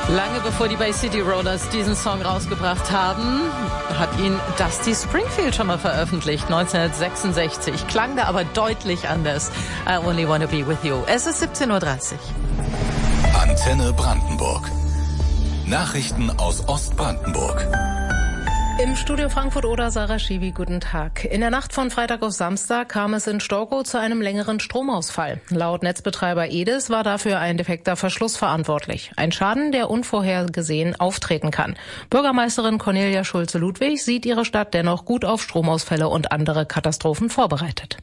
Lange bevor die Bay City Rollers diesen Song rausgebracht haben, hat ihn Dusty Springfield schon mal veröffentlicht, 1966. Klang da aber deutlich anders. I only wanna be with you. Es ist 17:30 Uhr. Antenne Brandenburg. Nachrichten aus Ostbrandenburg. Im Studio Frankfurt-Oder Sarah Schiwi, guten Tag. In der Nacht von Freitag auf Samstag kam es in Storkow zu einem längeren Stromausfall. Laut Netzbetreiber EDIS war dafür ein defekter Verschluss verantwortlich. Ein Schaden, der unvorhergesehen auftreten kann. Bürgermeisterin Cornelia Schulze-Ludwig sieht ihre Stadt dennoch gut auf Stromausfälle und andere Katastrophen vorbereitet.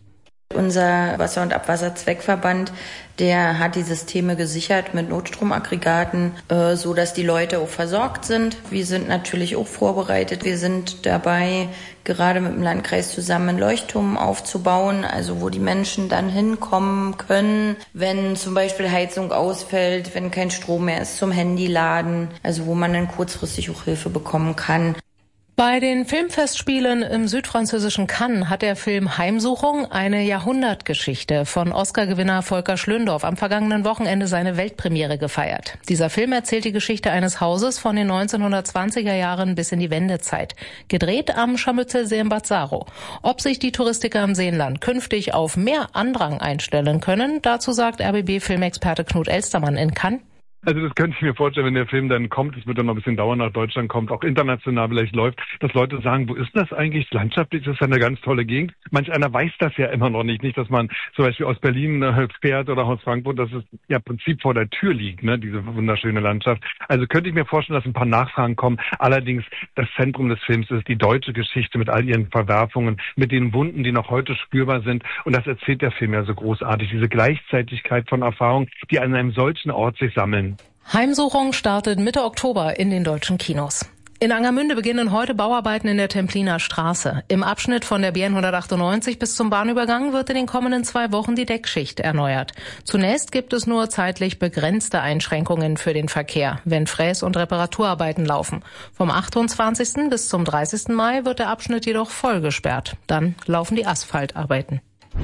Unser Wasser- und Abwasserzweckverband, der hat die Systeme gesichert mit Notstromaggregaten, so dass die Leute auch versorgt sind. Wir sind natürlich auch vorbereitet. Wir sind dabei, gerade mit dem Landkreis zusammen einen Leuchtturm aufzubauen, also wo die Menschen dann hinkommen können, wenn zum Beispiel Heizung ausfällt, wenn kein Strom mehr ist zum Handyladen, also wo man dann kurzfristig auch Hilfe bekommen kann. Bei den Filmfestspielen im südfranzösischen Cannes hat der Film Heimsuchung, eine Jahrhundertgeschichte von Oscar-Gewinner Volker Schlöndorff am vergangenen Wochenende seine Weltpremiere gefeiert. Dieser Film erzählt die Geschichte eines Hauses von den 1920er Jahren bis in die Wendezeit. Gedreht am Scharmützelsee in Bad Saro. Ob sich die Touristiker im Seenland künftig auf mehr Andrang einstellen können, dazu sagt RBB-Filmexperte Knut Elstermann in Cannes. Also das könnte ich mir vorstellen, wenn der Film dann kommt, es wird dann noch ein bisschen dauern, nach Deutschland kommt, auch international vielleicht läuft, dass Leute sagen, wo ist das eigentlich? Landschaftlich ist das eine ganz tolle Gegend. Manch einer weiß das ja immer noch nicht, dass man zum Beispiel aus Berlin fährt oder aus Frankfurt, dass es ja im Prinzip vor der Tür liegt, ne, diese wunderschöne Landschaft. Also könnte ich mir vorstellen, dass ein paar Nachfragen kommen. Allerdings, das Zentrum des Films ist die deutsche Geschichte mit all ihren Verwerfungen, mit den Wunden, die noch heute spürbar sind. Und das erzählt der Film ja so großartig, diese Gleichzeitigkeit von Erfahrungen, die an einem solchen Ort sich sammeln. Heimsuchung startet Mitte Oktober in den deutschen Kinos. In Angermünde beginnen heute Bauarbeiten in der Templiner Straße. Im Abschnitt von der BN 198 bis zum Bahnübergang wird in den kommenden 2 Wochen die Deckschicht erneuert. Zunächst gibt es nur zeitlich begrenzte Einschränkungen für den Verkehr, wenn Fräs- und Reparaturarbeiten laufen. Vom 28. bis zum 30. Mai wird der Abschnitt jedoch voll gesperrt. Dann laufen die Asphaltarbeiten.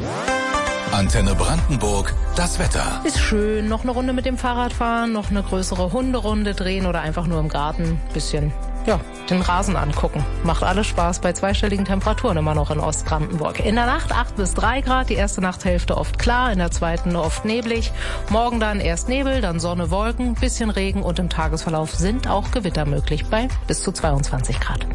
Antenne Brandenburg, das Wetter. Ist schön, noch eine Runde mit dem Fahrrad fahren, noch eine größere Hunderunde drehen oder einfach nur im Garten bisschen, den Rasen angucken. Macht alles Spaß bei zweistelligen Temperaturen immer noch in Ostbrandenburg. In der Nacht 8 bis 3 Grad, die erste Nachthälfte oft klar, in der zweiten oft neblig. Morgen dann erst Nebel, dann Sonne, Wolken, bisschen Regen und im Tagesverlauf sind auch Gewitter möglich bei bis zu 22 Grad.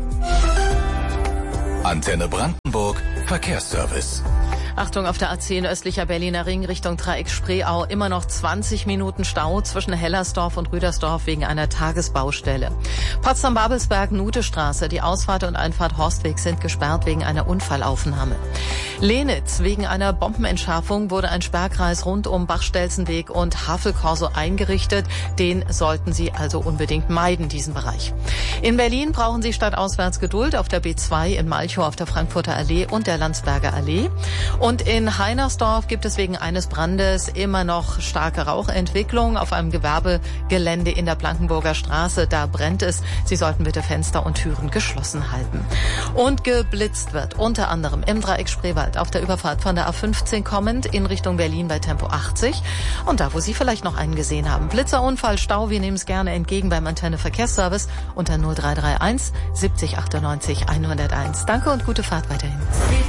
Antenne Brandenburg, Verkehrsservice. Achtung, auf der A10 östlicher Berliner Ring Richtung Dreieck Spreeau immer noch 20 Minuten Stau zwischen Hellersdorf und Rüdersdorf wegen einer Tagesbaustelle. Potsdam-Babelsberg, Nutestraße, die Ausfahrt und Einfahrt Horstweg sind gesperrt wegen einer Unfallaufnahme. Lenitz, wegen einer Bombenentschärfung wurde ein Sperrkreis rund um Bachstelzenweg und Havelkorso eingerichtet. Den sollten Sie also unbedingt meiden, diesen Bereich. In Berlin brauchen Sie stadtauswärts Geduld auf der B2 in Malchow auf der Frankfurter Allee und der Landsberger Allee. Und in Heinersdorf gibt es wegen eines Brandes immer noch starke Rauchentwicklung auf einem Gewerbegelände in der Blankenburger Straße. Da brennt es. Sie sollten bitte Fenster und Türen geschlossen halten. Und geblitzt wird unter anderem im Dreieck Spreewald auf der Überfahrt von der A15 kommend in Richtung Berlin bei Tempo 80. Und da, wo Sie vielleicht noch einen gesehen haben. Blitzerunfall, Stau, wir nehmen es gerne entgegen beim Antenne Verkehrsservice unter 0331 70 98 101. Danke und gute Fahrt weiterhin.